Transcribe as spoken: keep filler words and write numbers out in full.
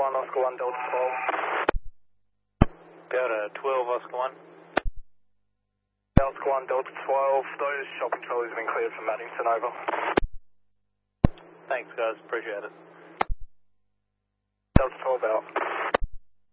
one, Oscar one, Delta twelve. Delta twelve, Oscar one. Oscar one, Delta twelve, those shopping trolleys have been cleared from Maddington, over. Thanks guys, appreciate it. Delta twelve out.